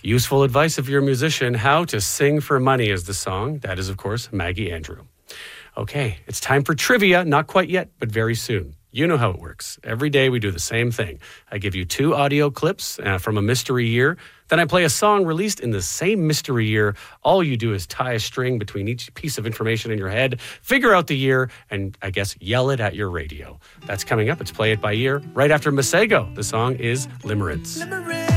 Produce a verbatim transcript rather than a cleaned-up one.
Useful advice if you're a musician. How to Sing for Money is the song. That is, of course, Maggie Andrew. Okay, it's time for trivia. Not quite yet, but very soon. You know how it works. Every day we do the same thing. I give you two audio clips uh, from a mystery year. Then I play a song released in the same mystery year. All you do is tie a string between each piece of information in your head, figure out the year, and I guess yell it at your radio. That's coming up. It's Play It By Ear right after Masego. The song is Limerence. Limerence.